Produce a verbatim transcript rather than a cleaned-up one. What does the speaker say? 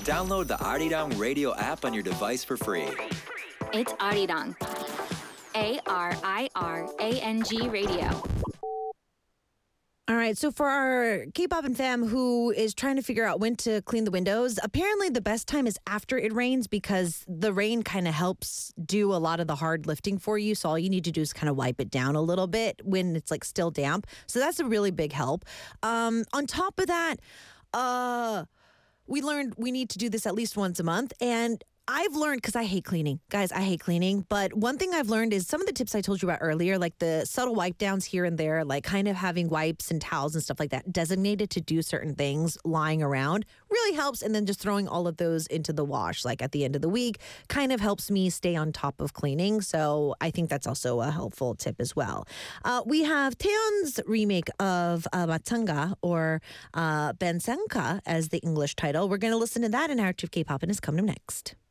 Download the Arirang Radio app on your device for free. It's Arirang. A R I R A N G Radio. All right, so for our K-pop and fam who is trying to figure out when to clean the windows, apparently the best time is after it rains because the rain kind of helps do a lot of the hard lifting for you. So all you need to do is kind of wipe it down a little bit when it's like still damp. So that's a really big help. Um, on top of that, uh, we learned we need to do this at least once a month. And I've learned, because I hate cleaning. Guys, I hate cleaning. But one thing I've learned is some of the tips I told you about earlier, like the subtle wipe downs here and there, like kind of having wipes and towels and stuff like that designated to do certain things lying around really helps. And then just throwing all of those into the wash, like at the end of the week, kind of helps me stay on top of cleaning. So I think that's also a helpful tip as well. Uh, we have Taeyeon's remake of uh, Matsanga, or uh, Bensanka as the English title. We're going to listen to that in our Active K-Pop, and it's coming up next.